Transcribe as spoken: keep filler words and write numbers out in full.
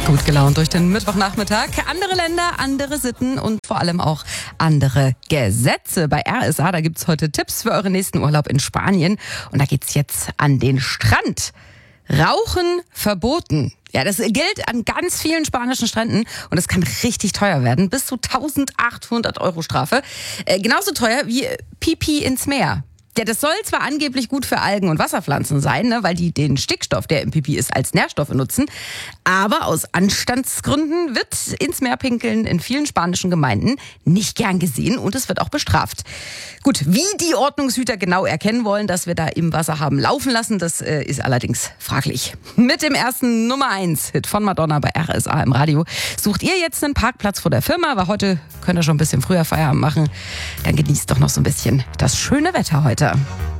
Gut gelaunt durch den Mittwochnachmittag. Andere Länder, andere Sitten und vor allem auch andere Gesetze. Bei R S A, da gibt's heute Tipps für euren nächsten Urlaub in Spanien. Und da geht's jetzt an den Strand. Rauchen verboten. Ja, das gilt an ganz vielen spanischen Stränden und es kann richtig teuer werden. Bis zu eintausendachthundert Euro Strafe. Äh, genauso teuer wie Pipi ins Meer. Ja, das soll zwar angeblich gut für Algen und Wasserpflanzen sein, ne, weil die den Stickstoff, der im Pipi ist, als Nährstoffe nutzen. Aber aus Anstandsgründen wird ins Meer pinkeln in vielen spanischen Gemeinden nicht gern gesehen und es wird auch bestraft. Gut, wie die Ordnungshüter genau erkennen wollen, dass wir da im Wasser haben laufen lassen, das äh, ist allerdings fraglich. Mit dem ersten Nummer eins Hit von Madonna bei R S A im Radio sucht ihr jetzt einen Parkplatz vor der Firma, aber heute könnt ihr schon ein bisschen früher Feierabend machen. Dann genießt doch noch so ein bisschen das schöne Wetter heute.